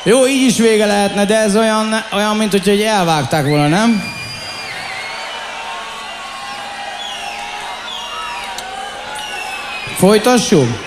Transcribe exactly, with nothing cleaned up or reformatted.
Jó, így is vége lehetne, de ez olyan, olyan mint hogy elvágták volna, nem? Folytassuk?